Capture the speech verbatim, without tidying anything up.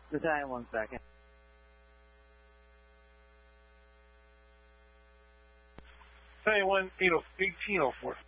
Battalion, one second. Battalion one, eighteen oh four.